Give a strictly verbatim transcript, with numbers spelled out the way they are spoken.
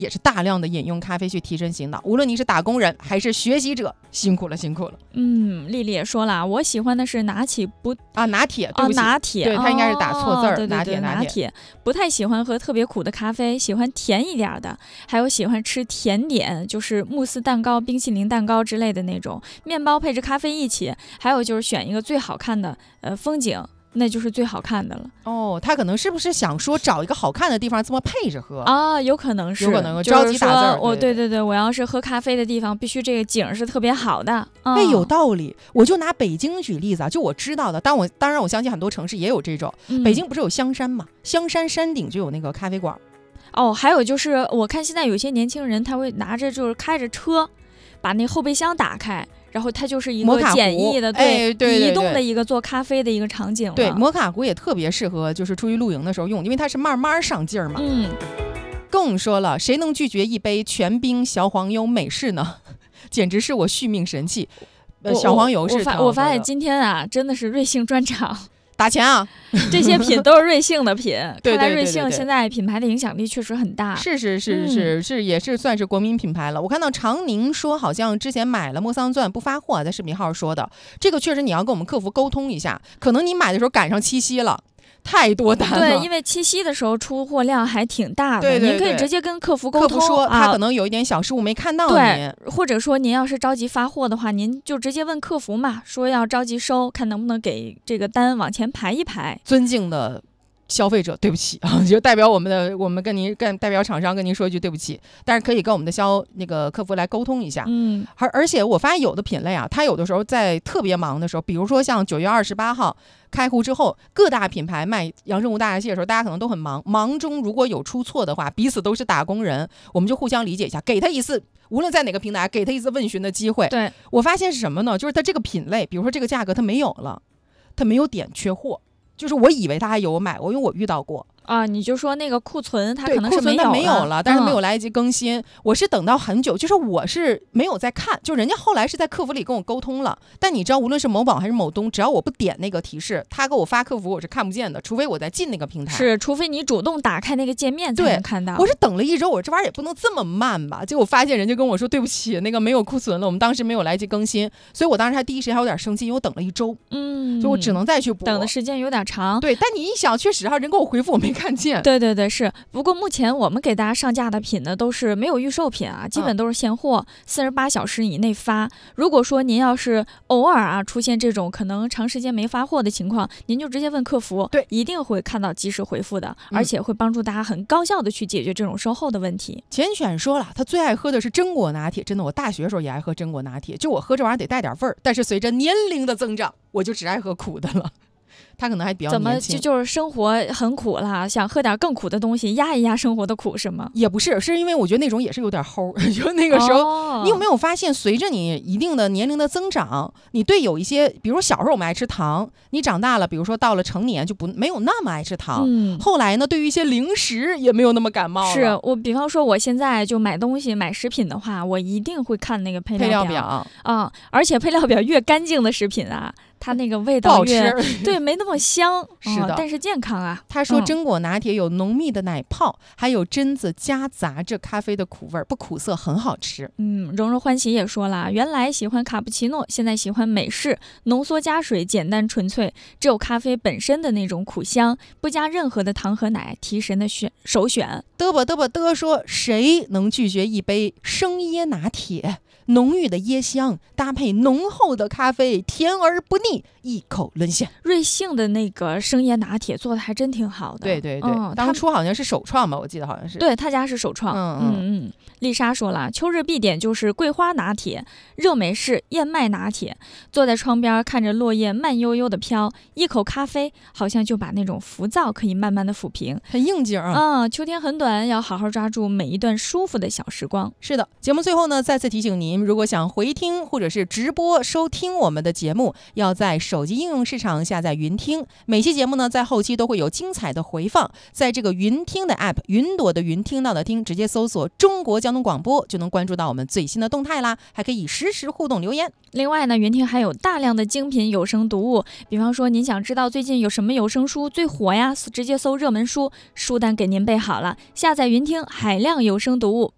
也是大量的饮用咖啡去提神醒脑，无论你是打工人还是学习者，辛苦了辛苦了。 嗯，丽丽也说了，我喜欢的是拿起不啊拿铁，对不起， 啊、拿铁， 对，他应该是打错字儿、 哦，对对对， 拿铁拿铁，不太喜欢喝特别苦的咖啡，喜欢甜一点的，还有喜欢吃甜点，就是慕斯蛋糕、冰淇淋蛋糕之类的那种，面包配着咖啡一起，还有就是选一个最好看的呃风景。那就是最好看的了。 哦，他可能是不是想说找一个好看的地方这么配着喝啊？有可能是， 有可能着急打字儿。 我对对对，我要是喝咖啡的地方，必须这个景是特别好的。 哎、嗯，有道理。我就拿北京举例子啊，就我知道的，但我当然我相信很多城市也有这种。嗯、北京不是有香山嘛？香山山顶就有那个咖啡馆。 哦，还有就是我看现在有些年轻人他会拿着就是开着车，把那后备箱打开。然后它就是一个简易的，对、 哎、对对对移动的一个做咖啡的一个场景了。 对，摩卡壶也特别适合就是出去露营的时候用，因为它是慢慢上劲儿嘛。 嗯， 更说了，谁能拒绝一杯全冰小黄油美式呢？简直是我续命神器。呃，小黄油是我发我发现今天啊，真的是瑞幸专场。 打钱啊！ 这些品都是瑞幸的品， 对对对对对， 看来瑞幸现在品牌的影响力确实很大。 是是是是、嗯、是，也是算是国民品牌了。我看到长宁说，好像之前买了莫桑钻不发货，在视频号说的，这个确实你要跟我们客服沟通一下，可能你买的时候赶上七夕了。太多单了， 对，因为七夕的时候出货量还挺大的， 对对对， 您可以直接跟客服沟通， 客服说他可能有一点小失误、啊、没看到您， 对，或者说您要是着急发货的话，您就直接问客服嘛，说要着急收，看能不能给这个单往前排一排。 尊敬的消费者，对不起啊，就代表我们的，我们跟您跟代表厂商跟您说一句对不起，但是可以跟我们的销那个客服来沟通一下。 嗯， 而而且我发现有的品类啊，它有的时候在特别忙的时候，比如说像九月二十八号开户之后，各大品牌卖阳澄湖大闸蟹的时候，大家可能都很忙，忙中如果有出错的话，彼此都是打工人，我们就互相理解一下，给他一次，无论在哪个平台，给他一次问询的机会。 对， 我发现是什么呢？就是它这个品类，比如说这个价格它没有了，它没有点缺货。就是我以为他还有我买过，因为我遇到过啊，你就说那个库存它可能是没有了，没有了，但是没有来得及更新、嗯。我是等到很久，就是我是没有在看，就人家后来是在客服里跟我沟通了。但你知道，无论是某宝还是某东，只要我不点那个提示，他给我发客服我是看不见的，除非我在进那个平台。 是，除非你主动打开那个界面才能看到。 我是等了一周，我这玩意儿也不能这么慢吧？结果发现人家跟我说对不起，那个没有库存了，我们当时没有来得及更新，所以我当时还第一时间还有点生气，因为我等了一周， 嗯， 所以我只能再去补。 等的时间有点长。 对，但你一想，确实哈，人给我回复我没看见。 对对对。是，不过目前我们给大家上架的品呢，都是没有预售品啊，基本都是现货，四十八小时以内发。如果说您要是偶尔啊出现这种可能长时间没发货的情况，您就直接问客服， 对， 一定会看到及时回复的，而且会帮助大家很高效的去解决这种售后的问题。 钱选说了，他最爱喝的是榛果拿铁，真的，我大学的时候也爱喝榛果拿铁，就我喝这玩意儿得带点味儿，但是随着年龄的增长，我就只爱喝苦的了。他可能还比较怎么年轻， 就就是生活很苦了，想喝点更苦的东西压一压生活的苦是吗？ 也不是，是因为我觉得那种也是有点齁，就那个时候、 哦、 你有没有发现，随着你一定的年龄的增长，你对有一些，比如说小时候我们爱吃糖，你长大了，比如说到了成年就不没有那么爱吃糖、 嗯、 后来呢，对于一些零食也没有那么感冒了。 是我比方说我现在就买东西买食品的话，我一定会看那个配料表， 配料表啊，而且配料表越干净的食品啊，它那个味道越对没那么香， 是的、 哦，但是健康啊。 他说榛果拿铁有浓密的奶泡、嗯、还有榛子夹杂着咖啡的苦味，不苦涩，很好吃。 嗯，融融欢喜也说了，原来喜欢卡布奇诺，现在喜欢美式，浓缩加水，简单纯粹，只有咖啡本身的那种苦香，不加任何的糖和奶，提神的选首选。 嘚吧嘚吧嘚说，谁能拒绝一杯生椰拿铁？浓郁的椰香搭配浓厚的咖啡，甜而不腻，一口沦陷。 瑞幸的那个生椰拿铁做的还真挺好的， 对对对、 嗯， 当初好像是首创吧，我记得好像是。 对，他家是首创。 嗯嗯嗯。丽莎说了，秋日必点就是桂花拿铁、热美式、燕麦拿铁。坐在窗边看着落叶慢悠悠的飘，一口咖啡好像就把那种浮躁可以慢慢的抚平， 很应景啊。 嗯，秋天很短，要好好抓住每一段舒服的小时光。 是的，节目最后呢，再次提醒您，如果想回听或者是直播收听我们的节目，要在手机应用市场下载云听。每期节目呢，在后期都会有精彩的回放，在这个云听的 app， 云朵的云，听到的听，直接搜索中国交通广播就能关注到我们最新的动态啦，还可以实时互动留言。 另外呢，云听还有大量的精品有声读物，比方说您想知道最近有什么有声书最火呀，直接搜热门书，书单给您备好了，下载云听海量有声读物。